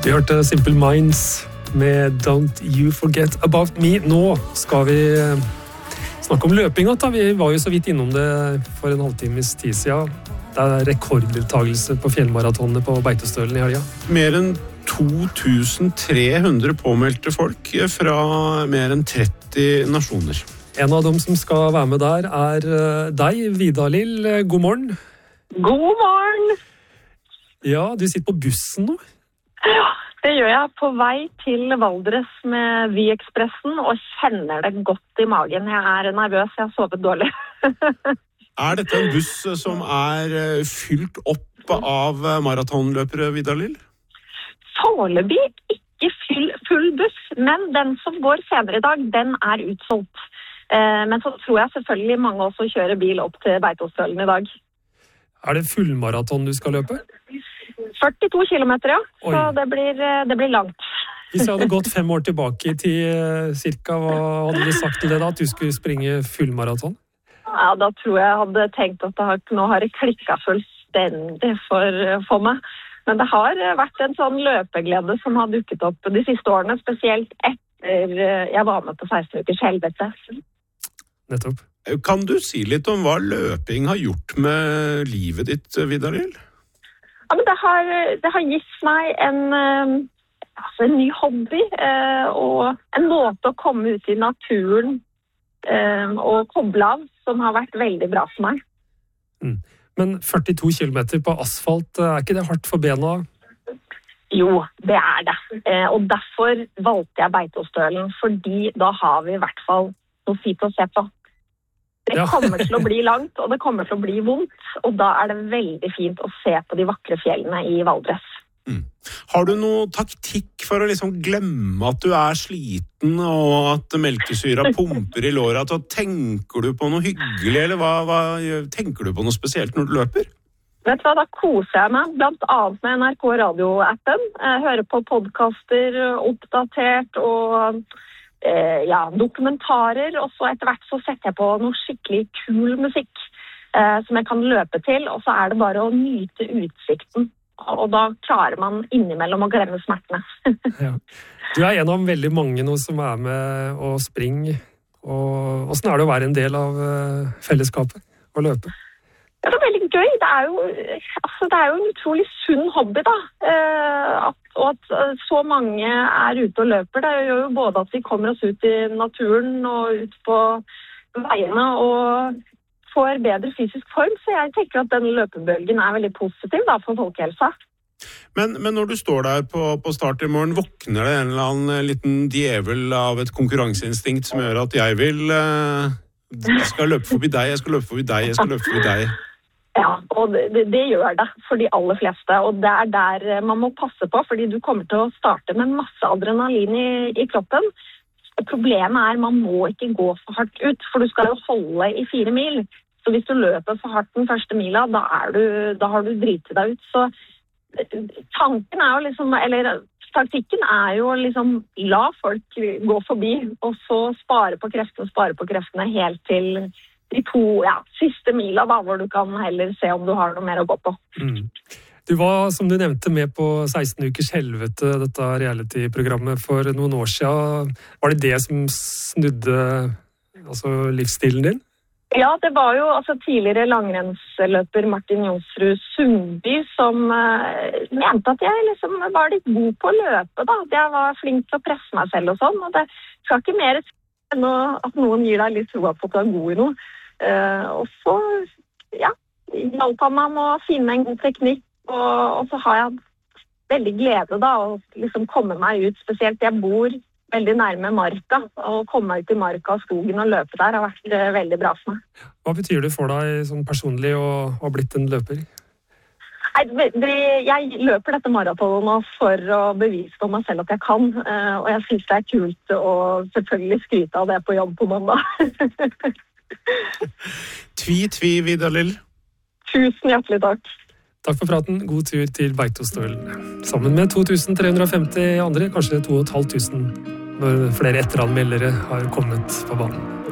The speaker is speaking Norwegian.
Vi hørte Simple Minds med Don't You Forget About Me. Nå skal vi snakke om løping. Vi var jo så vidt innom det for en halvtimes tid siden. Det er rekorddeltagelse på fjellmaratonene på Beitostølen i helga. Mer enn 2300 påmeldte folk fra mer enn 30 nasjoner. En av dem som skal være med der er deg, Vidar-Lill. God morgen. God morgen! Ja, du sitter på bussen nå. Ja, det gjør jeg på vei til Valdres med Vy-ekspressen og kjenner det godt i magen. Jeg er nervøs, jeg har sovet dårlig. Er dette en buss som er fylt opp av maratonløpere, Vidar-Lill? Foreløpig ikke full buss, men den som går senere i dag, den er utsolgt. Men så tror jeg selvfølgelig mange også kjører bil opp til Beitostølen i dag. Er det fullmaraton du skal løpe? 42 kilometer, ja. Så det blir langt. Hvis jeg hadde gått 5 år tilbake til cirka, hva hadde du sagt til det da, at du skulle springe fullmaraton? Ja, da tror jeg hadde tenkt at nå har det klikket fullstendig for meg. Men det har vært en sånn løpeglede som har dukket opp de siste årene, spesielt etter jeg var med på 16 ukers helvete. Nettopp. Kan du si litt om hva løping har gjort med livet ditt, Vidar-Lill? Ja, men det har gitt meg en ny hobby og en måte å komme ut i naturen og koble av som har vært veldig bra for meg. Men 42 kilometer på asfalt, er ikke det hardt for bena? Jo, det er det. Og derfor valgte jeg Beitostølen, fordi da har vi i hvert fall noe fint å se på. Det kommer til å bli langt, og det kommer til å bli vondt, og da er det veldig fint å se på de vakre fjellene i Valdres. Har du noe taktikk for å liksom glemme at du er sliten, og at melkesyra pumper i låret? Tenker du på noe hyggelig, eller tenker du på noe spesielt når du løper? Vet du hva, da koser jeg meg, blant annet med NRK Radio-appen. Jeg hører på podcaster, oppdatert og dokumentarer, og så etter hvert så setter jeg på noe skikkelig kul musikk som jeg kan løpe til, og så er det bare å nyte utsikten, og da klarer man innimellom å glemme smertene. Ja. Du er en av veldig mange nå som er med og springer, og hvordan er det å være en del av fellesskapet og løpe? Ja, det er veldig gøy. Det er jo en utrolig sunn hobby, da. Og at så mange er ute og løper, det gjør jo både at vi kommer oss ut i naturen og ut på veiene og får bedre fysisk form. Så jeg tenker at den løpebølgen er veldig positiv da, for folkehelsa. Men når du står der på start i morgen, våkner det en eller annen liten djevel av et konkurranseinstinkt som gjør at jeg skal løpe forbi deg, jeg skal løpe forbi deg, jeg skal løpe forbi deg? Ja, og det gjør det for de aller fleste, og det er der man må passe på, fordi du kommer til å starte med masse adrenalin i kroppen. Problemet er man må ikke gå for hardt ut, for du skal jo holde i 4 mil. Så hvis du løper for hardt den første mila, da har du dritet deg ut. Så tanken er jo liksom, eller taktikken er jo liksom la folk gå forbi, og så spare på kreftene helt til de 2 siste mila, da, hvor du kan heller se om du har noe mer å gå på. Du var, som du nevnte, med på 16 ukers helvete, dette reality-programmet for noen år siden. Var det det som snudde livsstilen din? Ja, det var jo tidligere langrennsløper Martin Jonsrud Sundby som mente at jeg liksom var litt god på å løpe, da. Jeg var flink til å presse meg selv og sånn, og det skal ikke mer enn at noen gir deg litt tro på at du er god i noe. Og så hjalp han meg med å finne en god teknikk, og så har jeg veldig glede da å liksom komme meg ut, spesielt jeg bor veldig nærme marka, og komme meg ut i marka og skogen og løpe der har vært veldig bra for meg. Hva betyr det for deg sånn personlig å ha blitt en løper? Jeg løper dette maratonet nå for å bevise for meg selv at jeg kan, og jeg synes det er kult å selvfølgelig skryte av det på jobb på mandag. Tvi, Vidar-Lill. Tusen hjertelig takk. Takk for praten. God tur til Beitostølen. Sammen med 2350 andre, kanskje 2500 når flere etteranmeldere har kommet på banen.